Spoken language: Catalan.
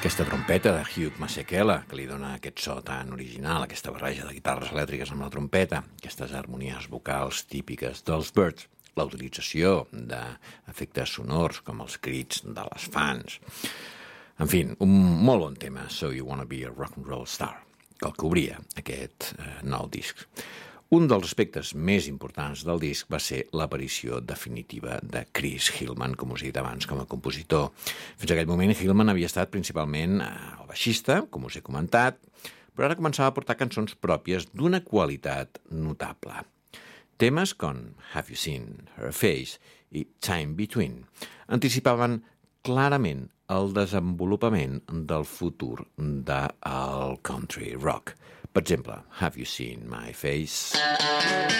Aquesta trompeta de Hugh Masekela, que li dona aquest so tan original, aquesta barreja de guitarres elèctriques amb la trompeta, aquestes harmonies vocals típiques dels Byrds, la utilització d'efectes sonors com els crits de les fans. En fi, un molt bon tema, So You Wanna Be a Rock and Roll Star, que el cobria aquest nou disc. Un dels aspectes més importants del disc va ser l'aparició definitiva de Chris Hillman, com us he dit abans, com a compositor. Fins a aquell moment, Hillman havia estat principalment el baixista, com us he comentat, però ara començava a portar cançons pròpies d'una qualitat notable. Temes com Have You Seen Her Face i Time Between anticipaven clarament el desenvolupament del futur del country rock. Per exemple, Have You Seen My Face?